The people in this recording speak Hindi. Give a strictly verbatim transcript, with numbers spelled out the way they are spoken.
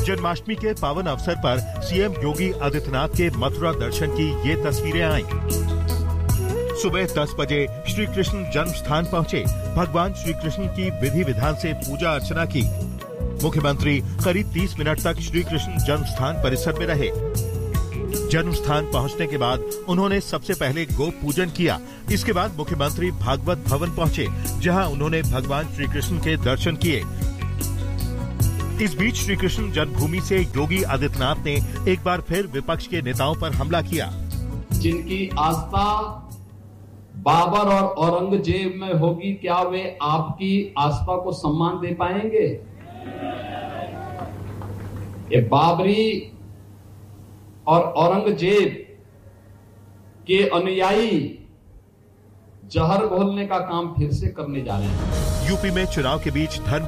जन्माष्टमी के पावन अवसर पर सीएम योगी आदित्यनाथ के मथुरा दर्शन की ये तस्वीरें आईं। सुबह दस बजे श्री कृष्ण जन्म स्थान पहुंचे, भगवान श्री कृष्ण की विधि विधान से पूजा अर्चना की। मुख्यमंत्री करीब तीस मिनट तक श्री कृष्ण जन्म स्थान परिसर में रहे। जन्म स्थान पहुंचने के बाद उन्होंने सबसे पहले गो पूजन किया। इसके बाद मुख्यमंत्री भागवत भवन पहुंचे, जहां उन्होंने भगवान श्री कृष्ण के दर्शन किए। इस बीच श्री कृष्ण जन्मभूमि से योगी आदित्यनाथ ने एक बार फिर विपक्ष के नेताओं पर हमला किया। जिनकी आस्था बाबर और औरंगजेब में होगी, क्या वे आपकी आस्था को सम्मान दे पाएंगे? ये बाबरी और औरंगजेब के अनुयायी जहर घोलने का काम फिर से करने जा रहे हैं। यूपी में चुनाव के बीच धर्म